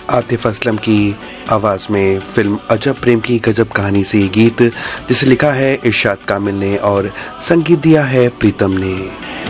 आतिफ असलम की आवाज़ में फिल्म अजब प्रेम की गजब कहानी से गीत जिसे लिखा है इरशाद कामिल ने और संगीत दिया है प्रीतम ने।